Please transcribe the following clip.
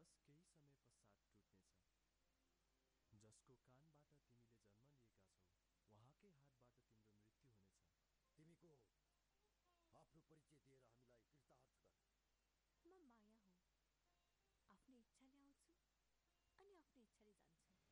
बस केही समय पश्चात टुट्नेछ। जसको कानबाट तिमीले जन्म लिएका छौ उहाँकै हातबाट तिम्रो मृत्यु हुनेछ। तिमी को हो? आफ्नो परिचय दिएर हामीलाई कृतार्थ गर। म माया हुँ। आफ्नो इच्छाले आउँछु अनि आफ्नो इच्छाले जान्छु।